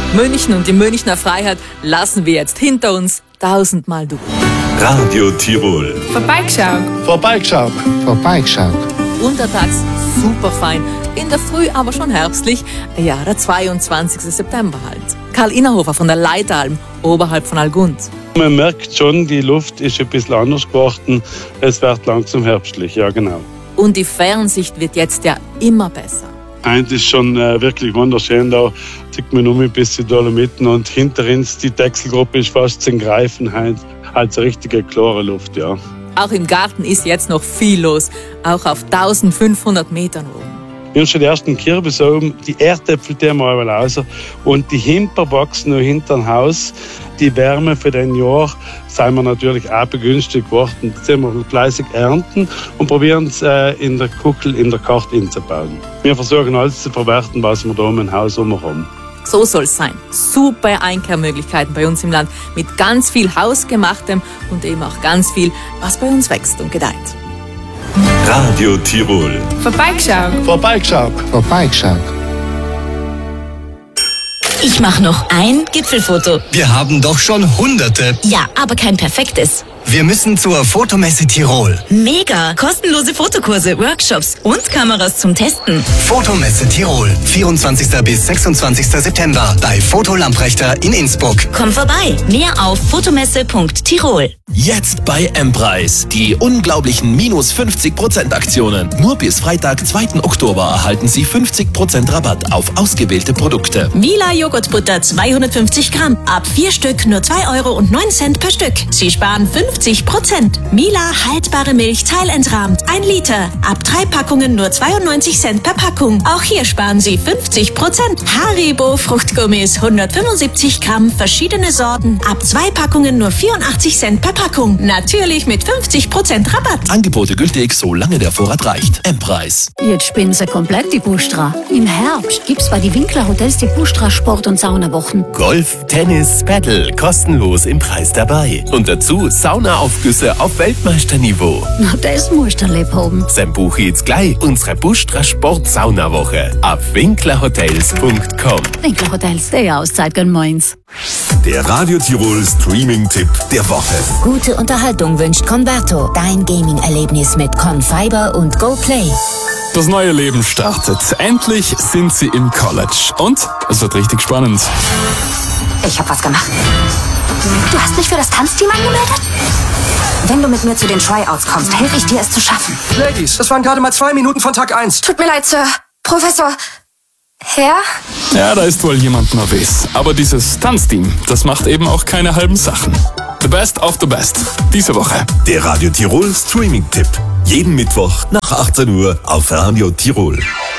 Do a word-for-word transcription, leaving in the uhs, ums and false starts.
München und die Münchner Freiheit lassen wir jetzt hinter uns. Tausendmal du. Radio Tirol. Vorbeigeschaut. Vorbeigeschaut. Vorbeigeschaut. Untertags super fein, in der Früh aber schon herbstlich. Ja, der zweiundzwanzigsten September halt. Karl Innerhofer von der Leitalm, oberhalb von Algund. Man merkt schon, die Luft ist ein bisschen anders geworden. Es wird langsam herbstlich, ja genau. Und die Fernsicht wird jetzt ja immer besser. Eins ist schon äh, wirklich wunderschön, da sieht man um ein bisschen Dolomiten und hinter uns die Dechselgruppe ist fast zum Greifen, halt, halt so richtige klare Luft, ja. Auch im Garten ist jetzt noch viel los, auch auf eintausendfünfhundert Metern oben. Wir haben schon die ersten Kürbisse oben, die Erdäpfel die haben wir überall raus und die Himper wachsen noch hinter dem Haus. Die Wärme für den Jahr sind wir natürlich auch begünstigt worden. Jetzt sind wir fleißig ernten und probieren es äh, in der Kuckel, in der Karte einzubauen. Wir versuchen alles zu verwerten, was wir da um im Haus herum haben. So soll es sein. Super Einkehrmöglichkeiten bei uns im Land mit ganz viel Hausgemachtem und eben auch ganz viel, was bei uns wächst und gedeiht. Radio Tirol. Vorbeigeschaut. Vorbeigeschaut. Vorbeigeschaut. Ich mache noch ein Gipfelfoto. Wir haben doch schon Hunderte. Ja, aber kein perfektes. Wir müssen zur Fotomesse Tirol. Mega! Kostenlose Fotokurse, Workshops und Kameras zum Testen. Fotomesse Tirol. vierundzwanzigsten bis sechsundzwanzigsten September bei Foto Lamprechter in Innsbruck. Komm vorbei. Mehr auf fotomesse punkt tirol. Jetzt bei M-Preis. Die unglaublichen minus fünfzig Prozent Aktionen. Nur bis Freitag, zweiten Oktober erhalten Sie fünfzig Prozent Rabatt auf ausgewählte Produkte. Mila Joghurtbutter zweihundertfünfzig Gramm. Ab vier Stück nur zwei Euro und neun Cent per Stück. Sie sparen fünfzig Prozent. Mila haltbare Milch teilentrahmt. ein Liter. Ab drei Packungen nur zweiundneunzig Cent per Packung. Auch hier sparen Sie fünfzig Prozent. Haribo Fruchtgummis hundertfünfundsiebzig Gramm. Verschiedene Sorten. Ab zwei Packungen nur vierundachtzig Cent per Packung. Natürlich mit fünfzig Prozent Rabatt. Angebote gültig, solange der Vorrat reicht. M-Preis. Jetzt spinnen sie komplett die Bustra. Im Herbst gibt's bei die Winkler Hotels die Bustra Sport- und Saunawochen. Golf, Tennis, Paddle, kostenlos im Preis dabei. Und dazu Saunaaufgüsse auf Weltmeisterniveau. Na, das musst du lieb haben. Dann buche jetzt gleich unsere Bustra Sport-Saunawoche auf winklerhotels punkt com. Winkler Hotels, die Auszeit gönn meins. Der Radio Tirol Streaming-Tipp der Woche. Gute Unterhaltung wünscht Converto. Dein Gaming-Erlebnis mit Confiber und GoPlay. Das neue Leben startet. Endlich sind sie im College. Und es wird richtig spannend. Ich hab was gemacht. Du hast dich für das Tanzteam angemeldet? Wenn du mit mir zu den Tryouts kommst, helfe ich dir, es zu schaffen. Ladies, das waren gerade mal zwei Minuten von Tag eins. Tut mir leid, Sir. Professor. Herr? Ja, da ist wohl jemand nervös. Aber dieses Tanzteam, das macht eben auch keine halben Sachen. The best of the best. Diese Woche. Der Radio Tirol Streaming-Tipp. Jeden Mittwoch nach achtzehn Uhr auf Radio Tirol.